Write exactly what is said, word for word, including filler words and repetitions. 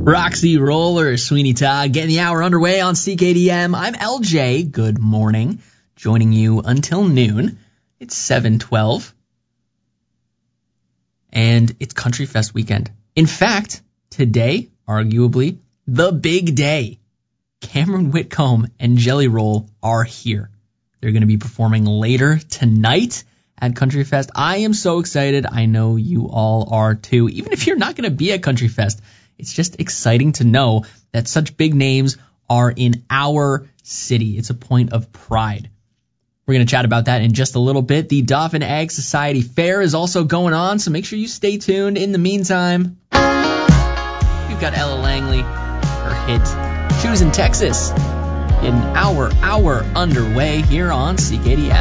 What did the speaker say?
Roxy Roller, Sweeney Todd, getting the hour underway on C K D M. I'm L J. Good morning. Joining you until noon. It's seven twelve. And it's Country Fest weekend. In fact, today, arguably, the big day. Cameron Whitcomb and Jelly Roll are here. They're going to be performing later tonight at Country Fest. I am so excited. I know you all are too. Even if you're not going to be at Country Fest, it's just exciting to know that such big names are in our city. It's a point of pride. We're going to chat about that in just a little bit. The Dauphin Ag Society Fair is also going on, so make sure you stay tuned. In the meantime, we've got Ella Langley, her hit, Choosing Texas, in our hour underway here on C K D M.